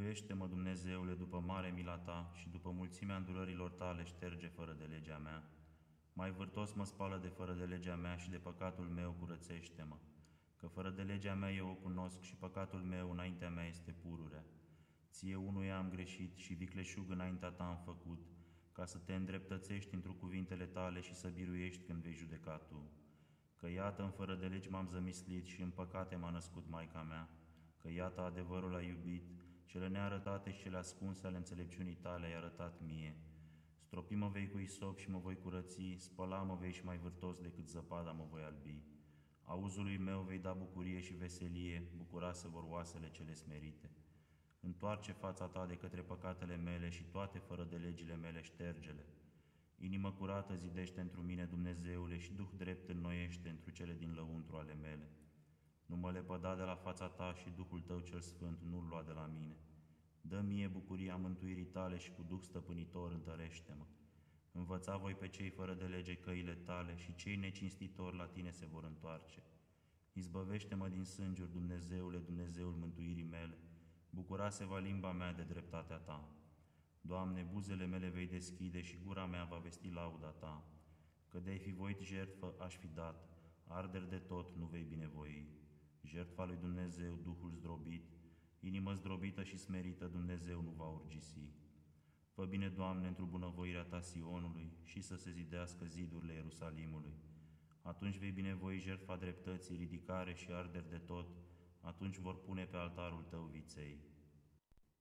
Miluiește-mă, Dumnezeule, după mare mila Ta și după mulțimea îndurărilor Tale șterge fără de legea mea. Mai vârtos mă spală de fără de legea mea și de păcatul meu curățește-mă, că fără de legea mea eu o cunosc și păcatul meu înaintea mea este pururea. Ție unuia am greșit și vicleșug înaintea Ta am făcut, ca să Te îndreptățești într cuvintele Tale și să biruiești când vei judeca Tu. Că iată în fără de legi m-am zămislit și în păcate m-a născut Maica mea, că iată adevărul a iubit, cele nearătate și cele ascunse ale înțelepciunii Tale ai arătat mie. Stropi-mă vei cu isop și mă voi curăți, spăla-mă vei și mai vârtos decât zăpada mă voi albi. Auzului meu vei da bucurie și veselie, bucura se vor oasele cele smerite. Întoarce fața Ta de către păcatele mele și toate fără de legile mele ștergele. Inimă curată zidește întru mine, Dumnezeule, și Duh drept înnoiește întru cele din lăuntru ale mele. Nu mă lepăda de la fața Ta și Duhul Tău cel Sfânt nu-l lua de la mine. Dă mie bucuria mântuirii Tale și cu Duh stăpânitor întărește-mă. Învăța voi pe cei fără de lege căile Tale și cei necinstitori la Tine se vor întoarce. Izbăvește-mă din sângiuri, Dumnezeule, Dumnezeul mântuirii mele, bucura se va limba mea de dreptatea Ta. Doamne, buzele mele vei deschide și gura mea va vesti lauda Ta. Că de-ai fi voit jertfă aș fi dat, arderi de tot nu vei binevoi. Jertfa lui Dumnezeu, Duhul zdrobit, inimă zdrobită și smerită Dumnezeu nu va urgisi. Fă bine, Doamne, într-o bunăvoirea Ta Sionului și să se zidească zidurile Ierusalimului. Atunci vei binevoi jertfa dreptății, ridicare și arderi de tot, atunci vor pune pe altarul Tău viței.